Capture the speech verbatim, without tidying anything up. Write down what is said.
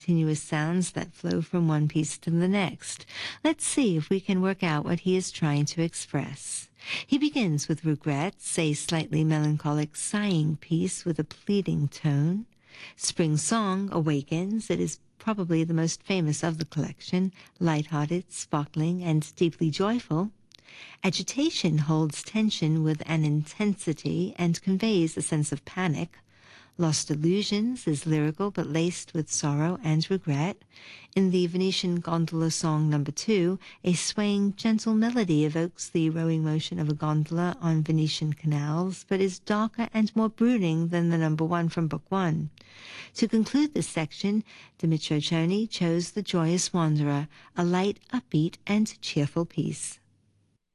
continuous sounds that flow from one piece to the next. Let's see if we can work out what he is trying to express. He begins with regrets, a slightly melancholic sighing piece with a pleading tone. Spring Song awakens. It is probably the most famous of the collection, light-hearted, sparkling, and deeply joyful. Agitation holds tension with an intensity and conveys a sense of panic. Lost Illusions is lyrical but laced with sorrow and regret. In the Venetian Gondola Song number two, a swaying, gentle melody evokes the rowing motion of a gondola on Venetian canals, but is darker and more brooding than the number one from Book One. To conclude this section, Demetrio Cioni chose The Joyous Wanderer, a light, upbeat, and cheerful piece.